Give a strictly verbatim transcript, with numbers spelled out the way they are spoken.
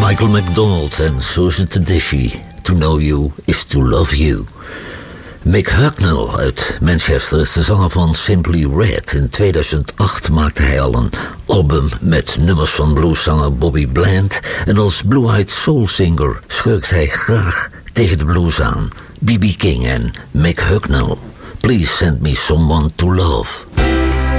Michael McDonald en Susan Tedeschi. To know you is to love you. Mick Hucknall uit Manchester is de zanger van Simply Red. In tweeduizend acht maakte hij al een album met nummers van blueszanger Bobby Bland. En als blue-eyed soul singer schurkt hij graag tegen de blues aan. B B King en Mick Hucknall. Please send me someone to love.